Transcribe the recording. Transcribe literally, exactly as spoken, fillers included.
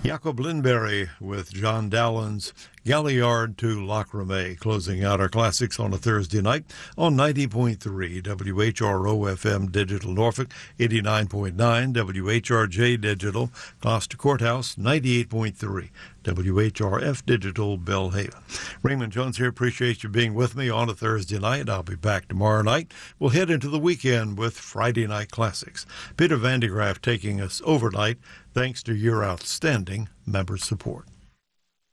Jacob Lindberry with John Dowland's Galliard to Lachrymé, closing out our classics on a Thursday night on ninety point three W H R O F M Digital Norfolk, eighty-nine point nine W H R J Digital Gloucester Courthouse, ninety-eight point three W H R F Digital Belhaven. Raymond Jones here. Appreciate you being with me on a Thursday night. I'll be back tomorrow night. We'll head into the weekend with Friday Night Classics. Peter Van de Graaff taking us overnight thanks to your outstanding member support.